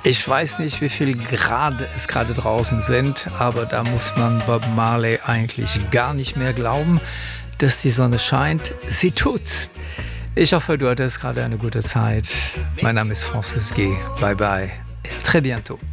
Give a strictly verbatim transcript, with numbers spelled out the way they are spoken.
Ich weiß nicht, wie viel Grad es gerade draußen sind, aber da muss man Bob Marley eigentlich gar nicht mehr glauben, dass die Sonne scheint. Sie tut's. Ich hoffe, du hattest gerade eine gute Zeit. Mein Name ist Francis G. Bye bye. Et très bientôt.